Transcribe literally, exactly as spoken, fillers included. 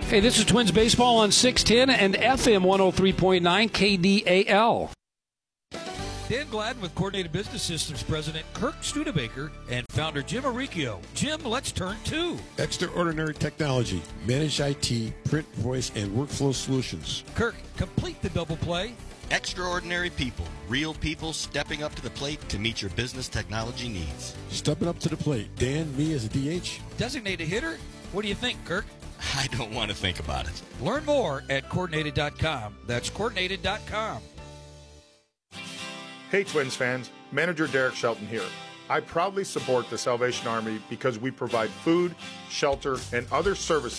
Hey, this is Twins Baseball on six ten and F M one oh three point nine K D A L. Dan Gladden with Coordinated Business Systems President Kirk Studebaker and founder Jim Aricchio. Jim, let's turn to Extraordinary technology, managed I T, print, voice, and workflow solutions. Kirk, complete the double play. Extraordinary people, real people stepping up to the plate to meet your business technology needs. Stepping up to the plate. Dan, me as a D H. Designated hitter? What do you think, Kirk? I don't want to think about it. Learn more at coordinated dot com. That's coordinated dot com. Hey Twins fans, Manager Derek Shelton here. I proudly support the Salvation Army because we provide food, shelter, and other services